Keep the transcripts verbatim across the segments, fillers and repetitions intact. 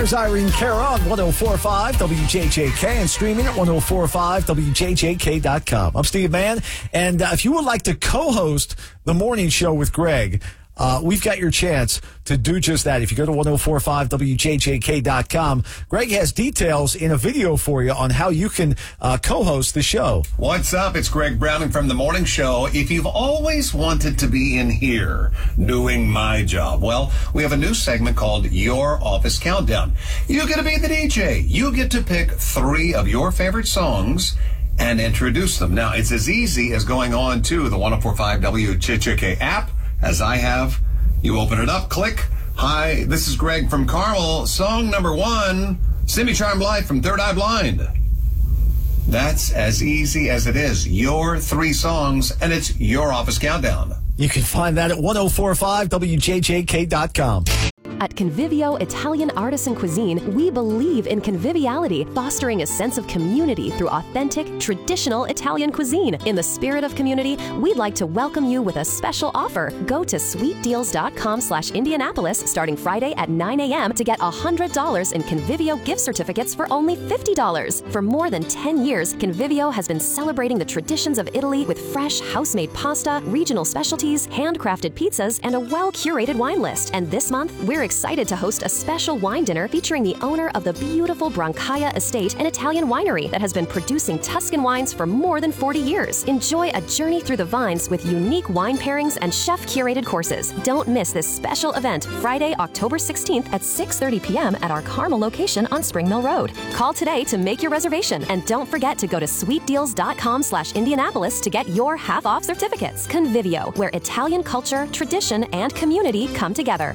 There's Irene Cara on one oh four point five W J J K and streaming at ten forty-five W J J K dot com. I'm Steve Mann, and uh, if you would like to co-host the morning show with Greg, uh, we've got your chance to do just that. If you go to ten forty-five W J J K dot com, Greg has details in a video for you on how you can uh, co-host the show. What's up? It's Greg Browning from The Morning Show. If you've always wanted to be in here doing my job, well, we have a new segment called Your Office Countdown. You get to be the D J. You get to pick three of your favorite songs and introduce them. Now, it's as easy as going on to the ten forty-five W J J K app, as I have. You open it up, click. Hi, this is Greg from Carmel. Song number one, Semi Charmed Life from Third Eye Blind. That's as easy as it is. Your three songs, and it's your office countdown. You can find that at ten forty-five W J J K dot com. At Convivio Italian Artisan Cuisine, we believe in conviviality, fostering a sense of community through authentic, traditional Italian cuisine. In the spirit of community, we'd like to welcome you with a special offer. Go to sweet deals dot com slash Indianapolis starting Friday at nine a.m. to get one hundred dollars in Convivio gift certificates for only fifty dollars. For more than ten years, Convivio has been celebrating the traditions of Italy with fresh, house-made pasta, regional specialties, handcrafted pizzas, and a well-curated wine list. And this month, we're excited to host a special wine dinner featuring the owner of the beautiful Brancaia Estate, an Italian winery that has been producing Tuscan wines for more than forty years. Enjoy a journey through the vines with unique wine pairings and chef-curated courses. Don't miss this special event Friday, October sixteenth at six thirty p.m. at our Carmel location on Spring Mill Road. Call today to make your reservation, and don't forget to go to sweet deals dot com slash Indianapolis to get your half-off certificates. Convivio, where Italian culture, tradition, and community come together.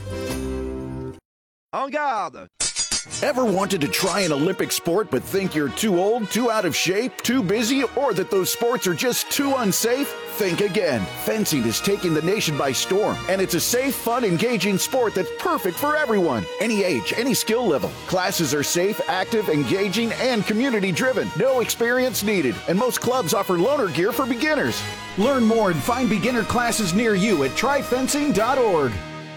En garde! Ever wanted to try an Olympic sport but think you're too old, too out of shape, too busy, or that those sports are just too unsafe? Think again. Fencing is taking the nation by storm, and it's a safe, fun, engaging sport that's perfect for everyone. Any age, any skill level. Classes are safe, active, engaging, and community-driven. No experience needed, and most clubs offer loaner gear for beginners. Learn more and find beginner classes near you at try fencing dot org.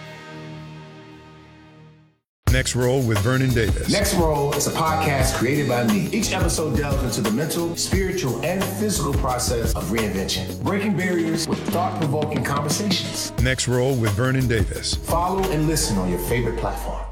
Next Roll with Vernon Davis. Next Roll is a podcast created by me. Each episode delves into the mental, spiritual, and physical process of reinvention, breaking barriers with thought-provoking conversations. Next Roll with Vernon Davis. Follow and listen on your favorite platform.